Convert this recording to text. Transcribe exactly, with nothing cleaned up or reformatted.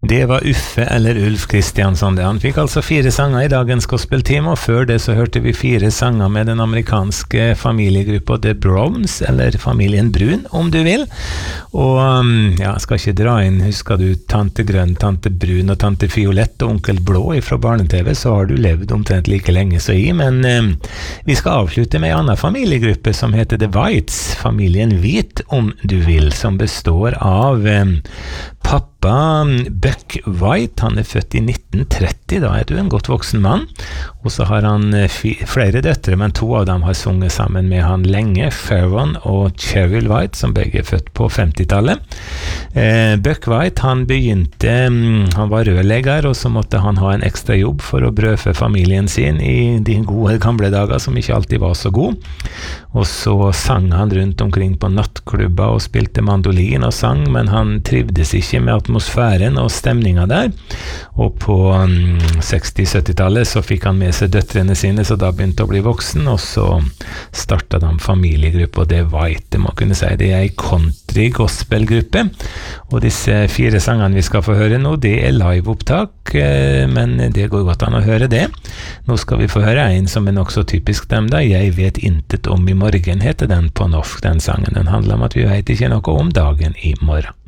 Det var Uffe eller Ulf Kristiansson det. Han fikk altså fire sanger i dagens gospeltime, og før det så hørte vi fire sanger med den amerikanske familiegruppa The Browns, eller familien Brun, om du vil. Og ja, jeg skal ikke dra inn, husker du Tante Grønn, Tante Brun og Tante Fiolett og Onkel Blå fra barne-tv, så har du levd omtrent like lenge så i, men eh, vi skal avslutte med en annen familiegruppe som heter The Whites, familien Hvit, om du vil, som består av eh, pappa Buck White. Han er født i nitten tretti, da er du en godt voksen mann, og så har han flere døtre, men to av dem har sunget sammen med han lenge, Farron og Cheryl White, som begge er født på femtitallet. Eh, Buck White, han begynte, han var rørlegger, og så måtte han ha en ekstra jobb for å brødfø familien sin i de gode gamle dager, som ikke alltid var så god. Og så sang han rundt omkring på nattklubber og spilte mandolin og sang, men han trivdes ikke med atmosfæren og stemninga der. Og på um, seksti-syttitallet så fikk han med seg døtrene sine, så da begynte å bli voksen, og så startet de familiegruppe, og det White, det må kunne si, det er en country gospelgruppe, og disse fire sangene vi skal få høre nå, det er liveopptak, men det går godt an å høre det. Nå skal vi få høre en som er nok så typisk dem da, Jeg vet intet om i morgen, heter den på norsk, den sangen. Den handler om at vi vet ikke noe om dagen i morgen.